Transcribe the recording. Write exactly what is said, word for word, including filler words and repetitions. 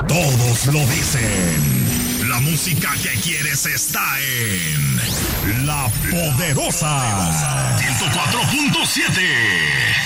Todos lo dicen. La música que quieres está en La Poderosa. ciento cuatro punto siete.